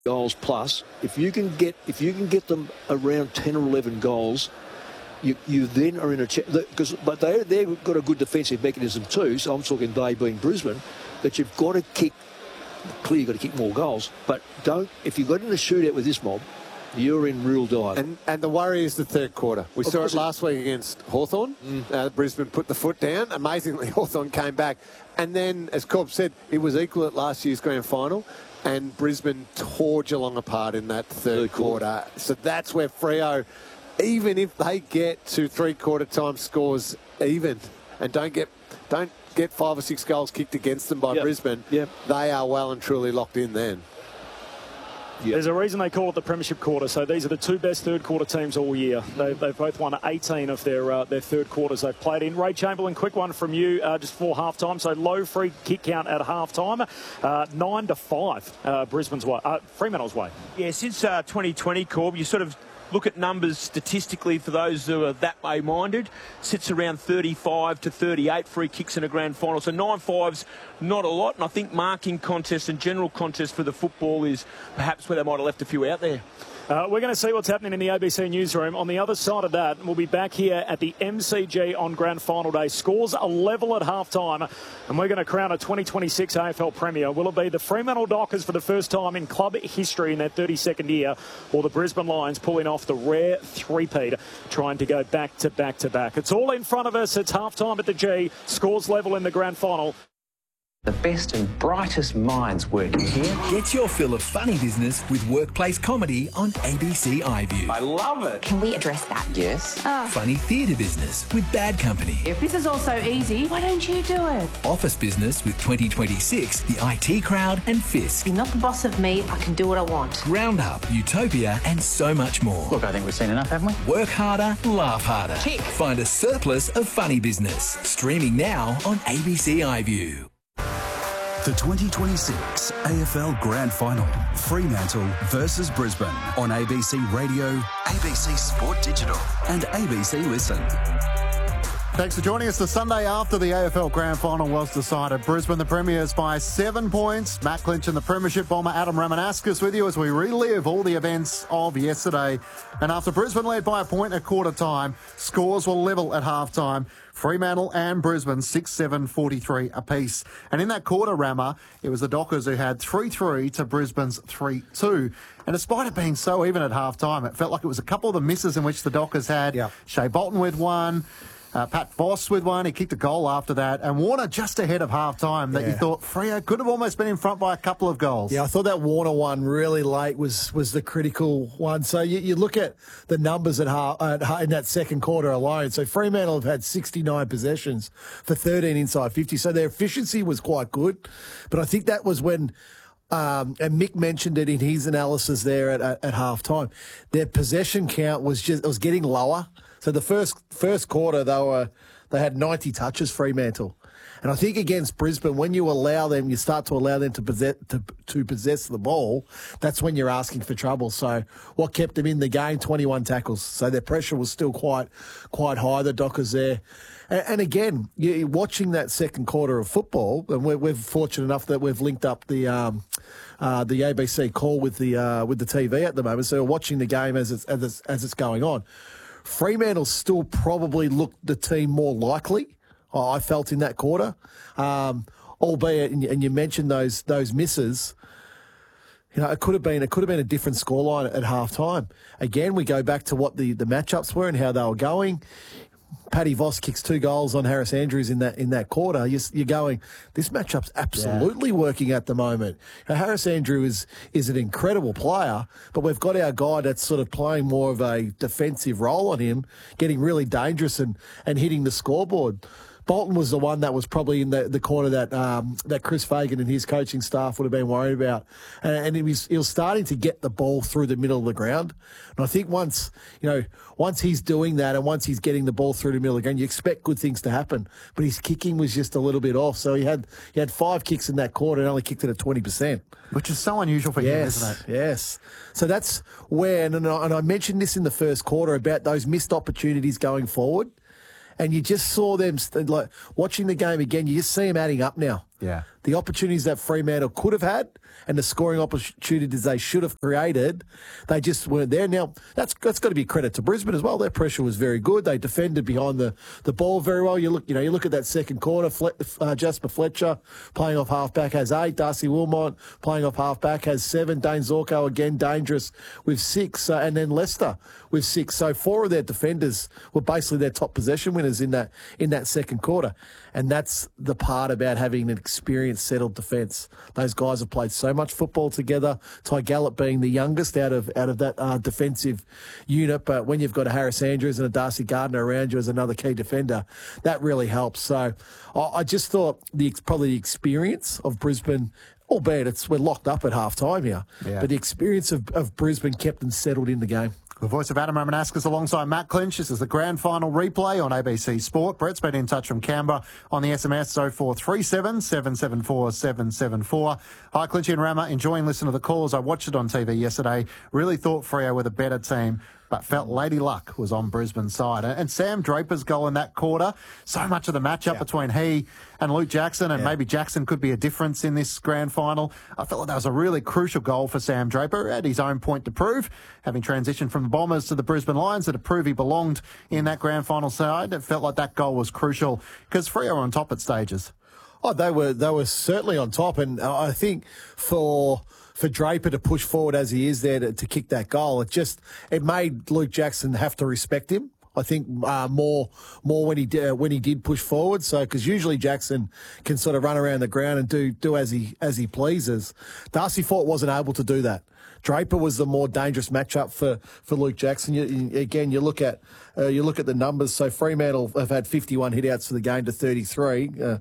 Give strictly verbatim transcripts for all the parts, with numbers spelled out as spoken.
goals plus. If you can get if you can get them around ten or eleven goals, you you then are in a chance. Because but they they've got a good defensive mechanism too. So I'm talking they being Brisbane, that you've got to kick. Clearly, you've got to kick more goals, but don't. If you got in a shootout with this mob, you're in real dire. And, and the worry is the third quarter. We of saw it last week against Hawthorn. Mm. Uh, Brisbane put the foot down. Amazingly, Hawthorn came back. And then, as Corb said, it was equal at last year's grand final. And Brisbane tore Geelong apart in that third, third quarter. quarter. So that's where Freo, even if they get to three-quarter time scores even and don't get don't get five or six goals kicked against them by yep. Brisbane, yep. they are well and truly locked in then. Yep. There's a reason they call it the Premiership quarter. So these are the two best third quarter teams all year. They've, they've both won eighteen of their uh, their third quarters they've played in. Ray Chamberlain, quick one from you uh, just before half time. So low free kick count at half time. Uh, nine to five, uh, Brisbane's way, uh, Fremantle's way. Yeah, since uh, twenty twenty, Corb, you sort of look at numbers statistically for those who are that way minded. Sits around thirty-five to thirty-eight free kicks in a grand final. So nine fives, not a lot. And I think marking contests and general contests for the football is perhaps where they might have left a few out there. Uh, we're going to see what's happening in the A B C newsroom. On the other side of that, we'll be back here at the M C G on Grand Final Day. Scores are level at half-time, and we're going to crown a twenty twenty-six A F L Premier. Will it be the Fremantle Dockers for the first time in club history in their thirty-second year, or the Brisbane Lions pulling off the rare three-peat, trying to go back to back to back? It's all in front of us. It's half-time at the G. Scores level in the Grand Final. The best and brightest minds working here. Get your fill of funny business with workplace comedy on A B C iView. I love it. Can we address that? Yes. Oh. Funny theatre business with Bad Company. If this is all so easy, why don't you do it? Office business with twenty twenty-six, the I T Crowd and Fisk. You're not the boss of me. I can do what I want. Roundup, Utopia and so much more. Look, I think we've seen enough, haven't we? Work harder, laugh harder. Tick. Find a surplus of funny business. Streaming now on A B C iView. The twenty twenty-six A F L Grand Final, Fremantle versus Brisbane on A B C Radio, A B C Sport Digital and A B C Listen. Thanks for joining us. The Sunday after the A F L Grand Final was decided. Brisbane, the Premiers, by seven points. Matt Clinch and the Premiership bomber Adam Ramanaskas with you as we relive all the events of yesterday. And after Brisbane led by a point at quarter time, scores were level at half time. Fremantle and Brisbane six seven forty-three apiece. And in that quarter, Rammer, it was the Dockers who had three three to Brisbane's three two. And despite it being so even at half time, it felt like it was a couple of the misses in which the Dockers had. Yeah. Shea Bolton with one. Uh, Pat Voss with one. He kicked a goal after that. And Warner just ahead of half-time that yeah. you thought Freo could have almost been in front by a couple of goals. Yeah, I thought that Warner one really late was was the critical one. So you, you look at the numbers at, half, at in that second quarter alone. So Fremantle have had sixty-nine possessions for thirteen inside fifty. So their efficiency was quite good. But I think that was when... Um, and Mick mentioned it in his analysis there at, at, at half-time. Their possession count was just it was getting lower. So the first first quarter, they were they had ninety touches, Fremantle. And I think against Brisbane, when you allow them, you start to allow them to possess, to, to possess the ball, that's when you're asking for trouble. So what kept them in the game? twenty-one tackles. So their pressure was still quite quite high, the Dockers there. And, and again, you're watching that second quarter of football, and we're, we're fortunate enough that we've linked up the um, uh, the A B C call with the uh, with the T V at the moment. So we're watching the game as it's, as it's, as it's going on. Fremantle still probably looked the team more likely, I felt, in that quarter. Um, albeit, and you mentioned those those misses, you know, it could have been it could have been a different scoreline at half time. Again, we go back to what the, the matchups were and how they were going. Paddy Voss kicks two goals on Harris Andrews in that in that quarter. You're, you're going, this matchup's absolutely yeah. working at the moment. Now, Harris Andrews is, is an incredible player, but we've got our guy that's sort of playing more of a defensive role on him, getting really dangerous and, and hitting the scoreboard. Bolton was the one that was probably in the, the corner that um, that Chris Fagan and his coaching staff would have been worried about. And, and he, was, he was starting to get the ball through the middle of the ground. And I think once, you know, once he's doing that and once he's getting the ball through the middle of the ground, you expect good things to happen. But his kicking was just a little bit off. So he had he had five kicks in that quarter and only kicked it at twenty percent. Which is so unusual for yes, him, isn't it? Yes. So that's where, and I, and I mentioned this in the first quarter about those missed opportunities going forward. And you just saw them, like watching the game again, you just see them adding up now. Yeah. the opportunities that Fremantle could have had and the scoring opportunities they should have created, they just weren't there. Now, that's that's got to be credit to Brisbane as well. Their pressure was very good. They defended behind the, the ball very well. You look, you know, you look at that second quarter, Fle- uh, Jasper Fletcher playing off half-back has eight. Darcy Wilmot playing off half-back has seven. Dane Zorko, again, dangerous with six. Uh, and then Leicester with six. So four of their defenders were basically their top possession winners in that in that second quarter. And that's the part about having an experienced, settled defence. Those guys have played so much football together. Ty Gallup being the youngest out of out of that uh, defensive unit. But when you've got a Harris Andrews and a Darcy Gardner around you as another key defender, that really helps. So I, I just thought the probably the experience of Brisbane, albeit it's we're locked up at half time here, yeah. but the experience of, of Brisbane kept them settled in the game. The voice of Adam Romanascus alongside Matt Clinch. This is the grand final replay on A B C Sport. Brett's been in touch from Canberra on the S M S oh four three seven, seven seven four, seven seven four. Hi, Clinchy and Rama. Enjoying listening to the calls. I watched it on T V yesterday. Really thought Freo were the better team, but felt Lady Luck was on Brisbane's side. And Sam Draper's goal in that quarter, so much of the matchup yeah. between he and Luke Jackson, and yeah. maybe Jackson could be a difference in this grand final. I felt like that was a really crucial goal for Sam Draper. At his own point to prove, having transitioned from the Bombers to the Brisbane Lions, to prove he belonged in that grand final side. It felt like that goal was crucial because Freo were on top at stages. Oh, they were they were certainly on top, and I think for for Draper to push forward as he is there to, to kick that goal, it just it made Luke Jackson have to respect him. I think uh, more more when he did, uh, when he did push forward. So because usually Jackson can sort of run around the ground and do do as he as he pleases. Darcy Fort wasn't able to do that. Draper was the more dangerous matchup for, for Luke Jackson. You, you, again, you look at uh, you look at the numbers. So Fremantle have had fifty-one hitouts for the game to thirty-three. Uh,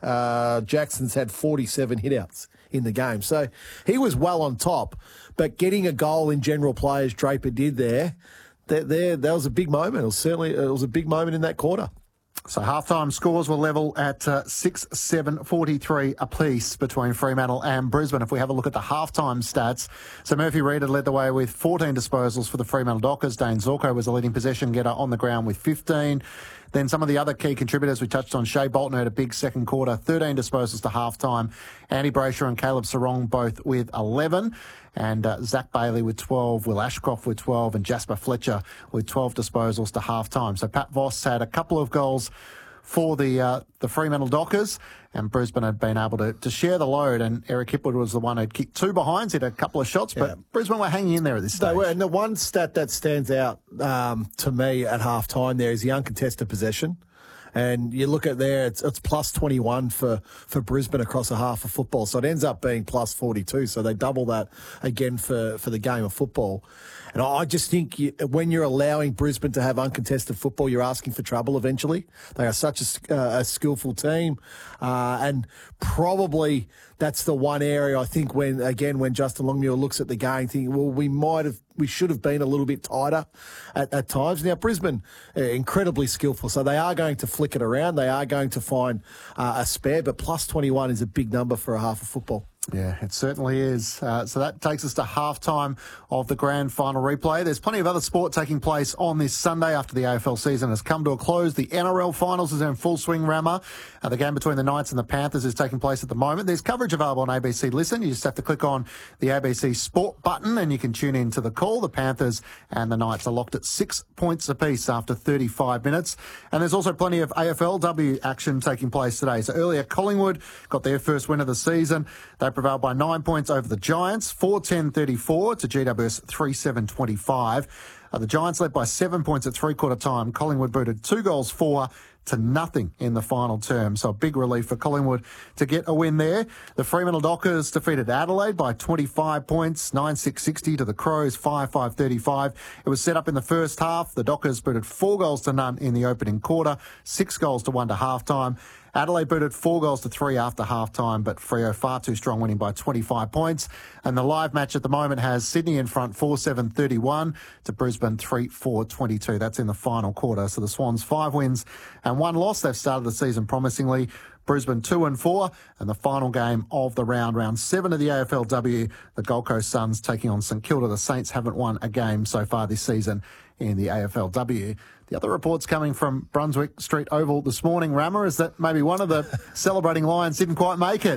uh, Jackson's had forty-seven hitouts in the game. So he was well on top. But getting a goal in general play as Draper did there, that there that was a big moment. It was certainly it was a big moment in that quarter. So halftime scores were level at uh, six seven forty-three apiece between Fremantle and Brisbane. If we have a look at the halftime stats, so Murphy Reid had led the way with fourteen disposals for the Fremantle Dockers. Dane Zorko was the leading possession getter on the ground with fifteen. Then some of the other key contributors we touched on, Shea Bolton had a big second quarter, thirteen disposals to halftime. Andy Brayshaw and Caleb Sarong both with eleven. And uh, Zach Bailey with twelve, Will Ashcroft with twelve, and Jasper Fletcher with twelve disposals to half-time. So Pat Voss had a couple of goals for the uh, the Fremantle Dockers, and Brisbane had been able to, to share the load, and Eric Hipwood was the one who'd kicked two behinds, hit a couple of shots, but yeah. Brisbane were hanging in there at this stage. They were, and the one stat that stands out um, to me at half-time there is the uncontested possession. And you look at there, it's, it's plus twenty-one for, for Brisbane across a half of football. So it ends up being plus forty-two. So they double that again for, for the game of football. And I just think you, when you're allowing Brisbane to have uncontested football, you're asking for trouble eventually. They are such a, uh, a skillful team. Uh, and probably that's the one area I think when, again, when Justin Longmuir looks at the game, thinking, well, we might have, we should have been a little bit tighter at, at times. Now, Brisbane, uh, incredibly skillful. So they are going to flick it around. They are going to find uh, a spare, but plus twenty-one is a big number for a half of football. Yeah, it certainly is. Uh, so that takes us to halftime of the grand final replay. There's plenty of other sport taking place on this Sunday after the A F L season has come to a close. The N R L finals is in full swing, Rama. Uh, the game between the Knights and the Panthers is taking place at the moment. There's coverage available on A B C Listen. You just have to click on the A B C Sport button and you can tune in to the call. The Panthers and the Knights are locked at six points apiece after thirty-five minutes. And there's also plenty of A F L W action taking place today. So earlier, Collingwood got their first win of the season. They prevailed by nine points over the Giants, four ten thirty-four to G W S three seven twenty-five. Uh, the Giants led by seven points at three-quarter time. Collingwood booted two goals, four to nothing in the final term. So a big relief for Collingwood to get a win there. The Fremantle Dockers defeated Adelaide by twenty-five points, nine six sixty to the Crows, five five thirty-five. It was set up in the first half. The Dockers booted four goals to none in the opening quarter, six goals to one to half-time. Adelaide booted four goals to three after half-time, but Freo far too strong, winning by twenty-five points. And the live match at the moment has Sydney in front four seven thirty-one to Brisbane three four twenty-two. That's in the final quarter. So the Swans five wins and one loss. They've started the season promisingly. Brisbane two and four, and the final game of the round, round seven of the A F L W, the Gold Coast Suns taking on St Kilda. The Saints haven't won a game so far this season in the A F L W. The other reports coming from Brunswick Street Oval this morning, Rama, is that maybe one of the celebrating Lions didn't quite make it.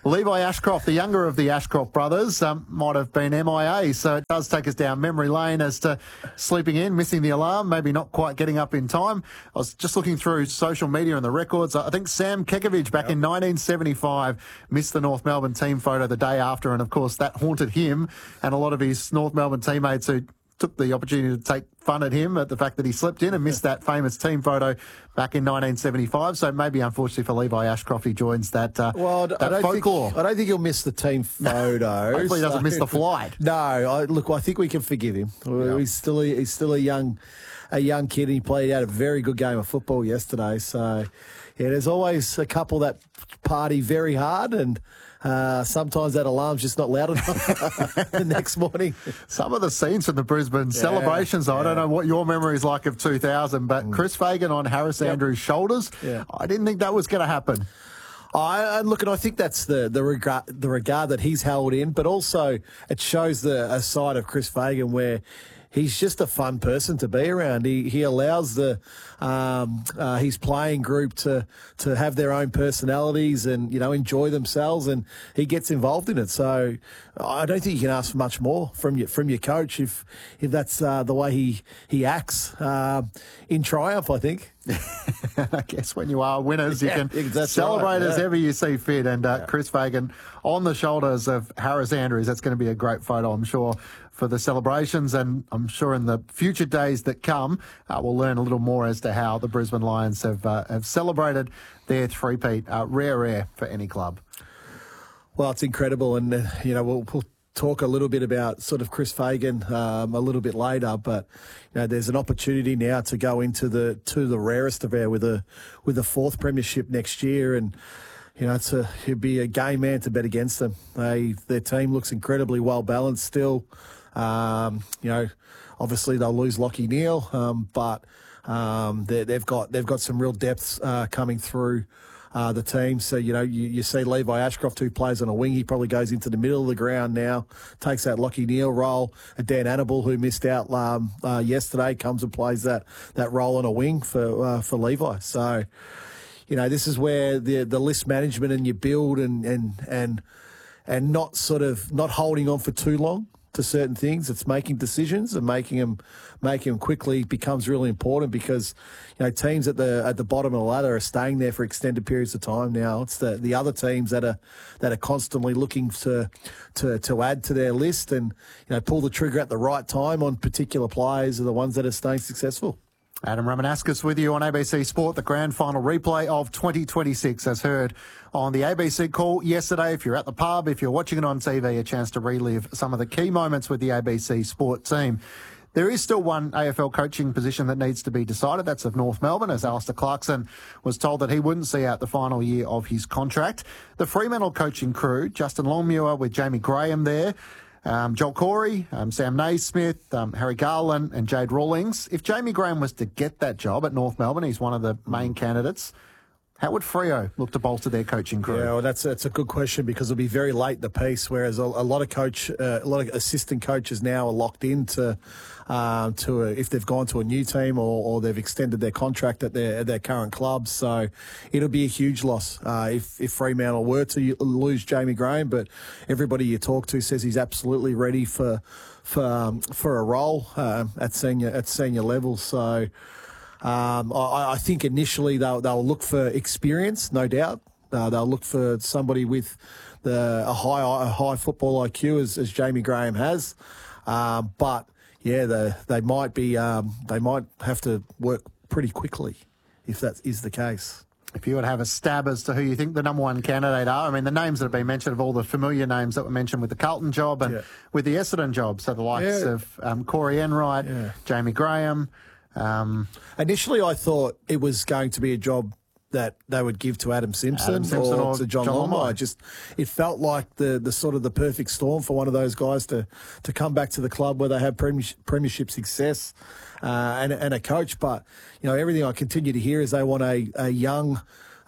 Levi Ashcroft, the younger of the Ashcroft brothers, um, might have been M I A, so it does take us down memory lane as to sleeping in, missing the alarm, maybe not quite getting up in time. I was just looking through social media and the records. I think Sam Kekovich back yep. in nineteen seventy-five missed the North Melbourne team photo the day after, and of course that haunted him and a lot of his North Melbourne teammates who took the opportunity to take fun at him at the fact that he slipped in and missed that famous team photo back in nineteen seventy-five. So maybe, unfortunately for Levi Ashcroft, he joins that, uh, well, that I don't folklore. Think, I don't think he'll miss the team photo. Hopefully he doesn't so. miss the flight. No, I, look, I think we can forgive him. Yep. He's still a, he's still a young a young kid. He played out a very good game of football yesterday. So, yeah, there's always a couple that party very hard, and Uh, sometimes that alarm's just not loud enough the next morning. Some of the scenes from the Brisbane yeah, celebrations, yeah. I don't know what your memory is like of two thousand, but mm. Chris Fagan on Harris yep. Andrews' shoulders, yeah. I didn't think that was going to happen. I look, and I think that's the the regard, the regard that he's held in, but also it shows the a side of Chris Fagan where he's just a fun person to be around. He he allows the um, uh, his playing group to to have their own personalities and, you know, enjoy themselves, and he gets involved in it. So I don't think you can ask for much more from your from your coach if if that's uh, the way he he acts uh, in triumph, I think. I guess when you are winners, you yeah, can celebrate right, yeah. as ever you see fit. And uh, yeah. Chris Fagan on the shoulders of Harris Andrews. That's going to be a great photo, I'm sure, for the celebrations. And I'm sure in the future days that come, uh, we'll learn a little more as to how the Brisbane Lions have uh, have celebrated their three-peat. Uh, rare, rare for any club. Well, it's incredible. And, uh, you know, we'll, we'll talk a little bit about sort of Chris Fagan um, a little bit later, but you know, there's an opportunity now to go into the to the rarest of air with a with a fourth premiership next year, and you know, it's a it'd be a game man to bet against them. They their team looks incredibly well balanced still. Um, you know, obviously they'll lose Lachie Neale, um, but um, they've got they've got some real depths uh, coming through. Uh, the team. So, you know, you, you see Levi Ashcroft, who plays on a wing. He probably goes into the middle of the ground now, takes that Lachie Neale role. And Dan Annable, who missed out um, uh, yesterday, comes and plays that that role on a wing for uh, for Levi. So, you know, this is where the the list management and you build and and and and not sort of not holding on for too long to certain things. It's making decisions and making them making them quickly becomes really important, because you know, teams at the at the bottom of the ladder are staying there for extended periods of time now. It's the the other teams that are that are constantly looking to to to add to their list and, you know, pull the trigger at the right time on particular players are the ones that are staying successful. Adam Ramanauskas with you on A B C Sport. The grand final replay of twenty twenty-six as heard on the A B C call yesterday. If you're at the pub, if you're watching it on T V, a chance to relive some of the key moments with the A B C Sport team. There is still one A F L coaching position that needs to be decided. That's of North Melbourne, as Alistair Clarkson was told that he wouldn't see out the final year of his contract. The Fremantle coaching crew, Justin Longmuir with Jamie Graham there, Um, Joel Corey, um, Sam Naismith, um, Harry Garland and Jade Rawlings. If Jamie Graham was to get that job at North Melbourne, he's one of the main candidates. How would Freo look to bolster their coaching crew? Yeah, well, that's that's a good question, because it'll be very late in the piece. Whereas a, a lot of coach, uh, a lot of assistant coaches now are locked into um, to a, if they've gone to a new team or, or they've extended their contract at their at their current clubs. So it'll be a huge loss uh, if if Fremantle were to lose Jamie Graham. But everybody you talk to says he's absolutely ready for for um, for a role uh, at senior at senior level. So. Um, I, I think initially they'll, they'll look for experience, no doubt. Uh, they'll look for somebody with the, a high a high football I Q as, as Jamie Graham has. Um, but yeah, the, they might be um, they might have to work pretty quickly if that is the case. If you would have a stab as to who you think the number one candidate are, I mean, the names that have been mentioned of all the familiar names that were mentioned with the Carlton job and yeah. with the Essendon job, so the likes yeah. of um, Corey Enright, yeah. Jamie Graham. Um, Initially, I thought it was going to be a job that they would give to Adam Simpson, Adam Simpson or, or to John, John Longmire. Just it felt like the the sort of the perfect storm for one of those guys to to come back to the club where they have premiership, premiership success uh, and and a coach. But you know, everything I continue to hear is they want a a young.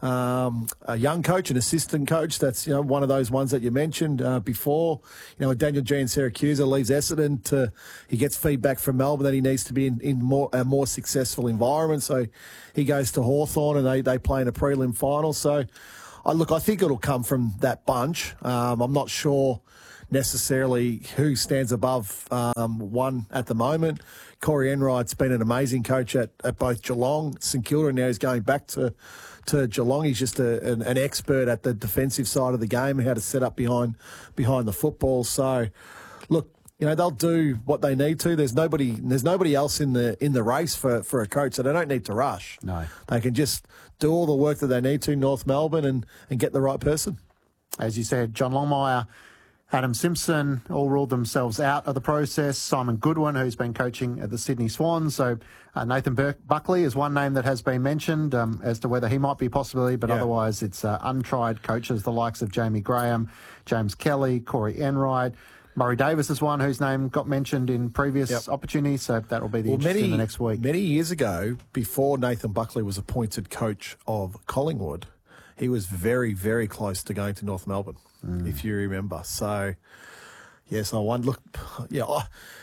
Um, a young coach, an assistant coach. That's, you know, one of those ones that you mentioned uh, before. You know, Daniel Giansiracusa leaves Essendon to, he gets feedback from Melbourne that he needs to be in, in more a more successful environment. So he goes to Hawthorn and they, they play in a prelim final. So I look, I think it'll come from that bunch. Um, I'm not sure necessarily who stands above um, one at the moment. Corey Enright's been an amazing coach at, at both Geelong, St Kilda, and now he's going back to, to Geelong. He's just a, an, an expert at the defensive side of the game and how to set up behind behind the football. So, look, you know, they'll do what they need to. There's nobody there's nobody else in the in the race for, for a coach, so they don't need to rush. No. They can just do all the work that they need to, North Melbourne, and, and get the right person. As you said, John Longmire, Adam Simpson all ruled themselves out of the process. Simon Goodwin, who's been coaching at the Sydney Swans. So uh, Nathan Burke Buckley is one name that has been mentioned um, as to whether he might be a possibility, but yeah. otherwise it's uh, untried coaches, the likes of Jamie Graham, James Kelly, Corey Enright. Murray Davis is one whose name got mentioned in previous yep. opportunities, so that will be the well, interest many, in the next week. Many years ago, before Nathan Buckley was appointed coach of Collingwood, he was very, very close to going to North Melbourne, mm. if you remember. So, yes, I wonder. Look, yeah, I,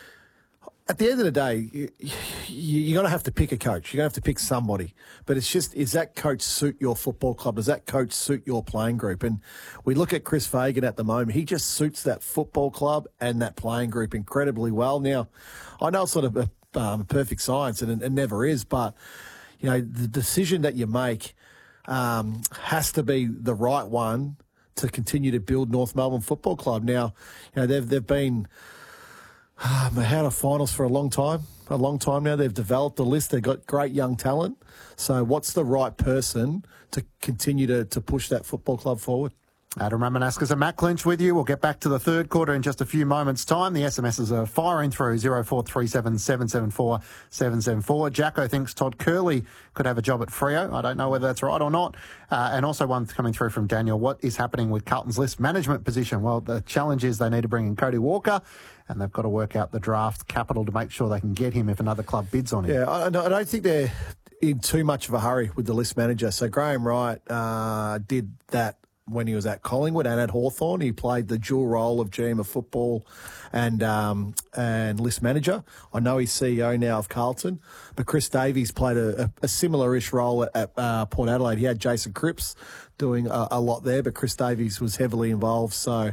at the end of the day, you, you, you're going to have to pick a coach. You're going to have to pick somebody. But it's just, is that coach suit your football club? Does that coach suit your playing group? And we look at Chris Fagan at the moment. He just suits that football club and that playing group incredibly well. Now, I know it's sort of a um, perfect science, and it, it never is, but, you know, the decision that you make um, has to be the right one to continue to build North Melbourne Football Club. Now, you know, they've, they've been... Um, out of finals for a long time, a long time now. They've developed a list. They've got great young talent. So what's the right person to continue to, to push that football club forward? Adam Ramanauskas and Matt Clinch with you. We'll get back to the third quarter in just a few moments' time. The S M Ses are firing through zero four three seven, seven seven four, seven seven four. Jacko thinks Todd Curley could have a job at Freo. I don't know whether that's right or not. Uh, and also one coming through from Daniel. What is happening with Carlton's list management position? Well, the challenge is they need to bring in Cody Walker, and they've got to work out the draft capital to make sure they can get him if another club bids on him. Yeah, I, I don't think they're in too much of a hurry with the list manager. So Graham Wright uh, did that when he was at Collingwood and at Hawthorn. He played the dual role of G M of football and um, and list manager. I know he's C E O now of Carlton, but Chris Davies played a, a, a similar-ish role at, at uh, Port Adelaide. He had Jason Cripps doing a, a lot there, but Chris Davies was heavily involved. So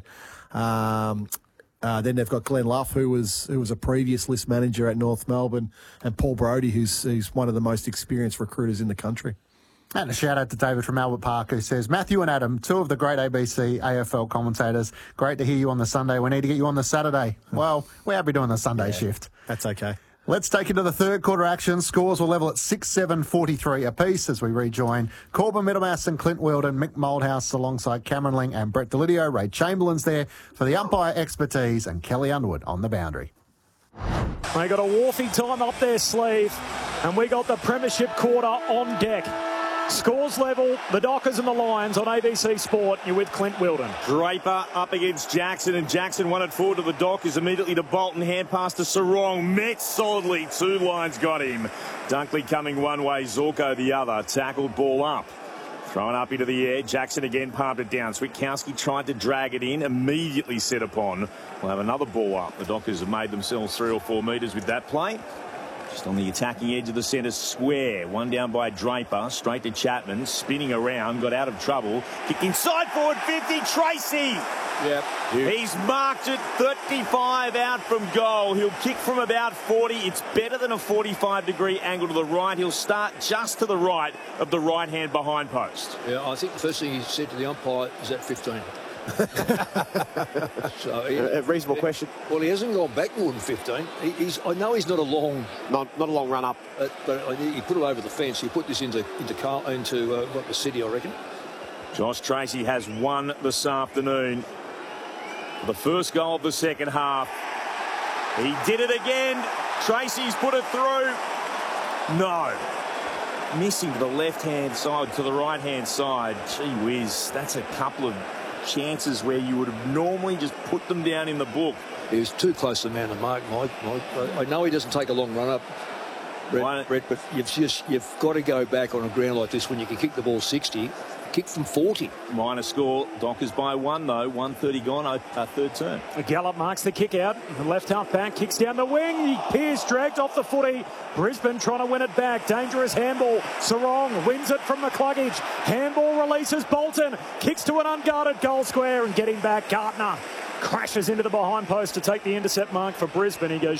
um, uh, then they've got Glenn Luff, who was who was a previous list manager at North Melbourne, and Paul Brodie, who's, who's one of the most experienced recruiters in the country. And a shout out to David from Albert Park, who says, Matthew and Adam, two of the great A B C A F L commentators. Great to hear you on the Sunday. We need to get you on the Saturday. Well, we're happy doing the Sunday yeah, shift. That's okay. Let's take you to the third quarter action. Scores will level at six seven forty-three apiece as we rejoin Corbin Middlemass and Clint Weldon, Mick Moldhouse alongside Cameron Ling and Brett Delidio. Ray Chamberlain's there for the umpire expertise, and Kelly Underwood on the boundary. They got a Wharfie time up their sleeve, and we got the Premiership quarter on deck. Scores level, the Dockers and the Lions on A B C Sport. You're with Clint Weldon. Draper up against Jackson, and Jackson won it forward to the Dockers, immediately to Bolton, hand pass to Sarong, met solidly, two lines got him. Dunkley coming one way, Zorko the other, tackled ball up. Thrown up into the air, Jackson again palmed it down. Switkowski tried to drag it in, immediately set upon. We'll have another ball up. The Dockers have made themselves three or four metres with that play. Just on the attacking edge of the centre square. One down by Draper. Straight to Chapman. Spinning around. Got out of trouble. Kicked inside forward fifty. Tracy. Yep. He's marked it thirty-five out from goal. He'll kick from about forty. It's better than a forty-five degree angle to the right. He'll start just to the right of the right hand behind post. Yeah, I think the first thing he said to the umpire is that fifteen. So he, a reasonable he, question. Well, he hasn't gone back more than fifteen. He, he's, I know he's not a long, not not a long run up, uh, but he put it over the fence. He put this into into Carl, into uh, what, the city, I reckon. Josh Tracy has won this afternoon. The first goal of the second half. He did it again. Tracy's put it through. No. Missing to the left-hand side, to the right-hand side. Gee whiz, that's a couple of chances where you would have normally just put them down in the book. He was too close to the man to mark, Mike. Mike. I know he doesn't take a long run up, Brett, Brett, but you've just you've got to go back on a ground like this when you can kick the ball sixty. kick from forty. Minor score. Dockers by one, though. one thirty gone, uh, third term. Gallup marks the kick out. The left half back kicks down the wing. Pearce dragged off the footy. Brisbane trying to win it back. Dangerous handball. Sarong wins it from McCluggage. Handball releases Bolton. Kicks to an unguarded goal square and getting back Gartner. Crashes into the behind post to take the intercept mark for Brisbane. He goes